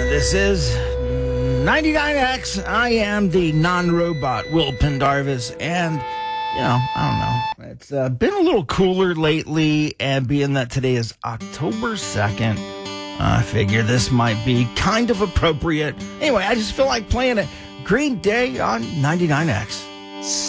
This is 99X. I am the non-robot Will Pendarvis, and, I don't know. It's been a little cooler lately, and being that today is October 2nd, I figure this might be kind of appropriate. Anyway, I just feel like playing a Green Day on 99X.